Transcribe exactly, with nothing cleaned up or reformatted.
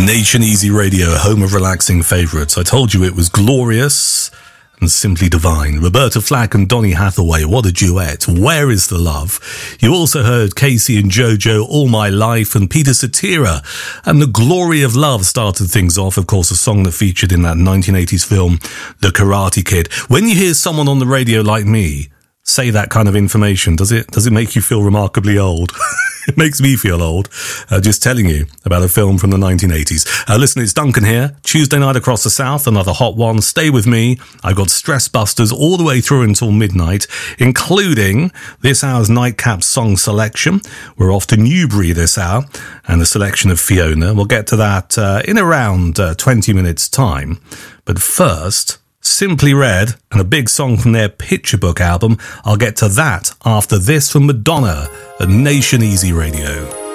Nation Easy Radio, home of relaxing favourites. I told you it was glorious and simply divine. Roberta Flack and Donny Hathaway, what a duet. Where is the Love? You also heard Casey and JoJo, All My Life, and Peter Cetera, and The Glory of Love started things off. Of course, a song that featured in that nineteen eighties film, The Karate Kid. When you hear someone on the radio like me say that kind of information, does it does it make you feel remarkably old? It makes me feel old, uh, just telling you about a film from the nineteen eighties. Uh, listen, it's Duncan here. Tuesday night across the South, another hot one. Stay with me. I've got Stress Busters all the way through until midnight, including this hour's Nightcap song selection. We're off to Newbury this hour, and a selection of Fiona. We'll get to that uh, in around uh, twenty minutes' time. But first, Simply Red and a big song from their Picture Book album. I'll get to that after this from Madonna at Nation Easy Radio.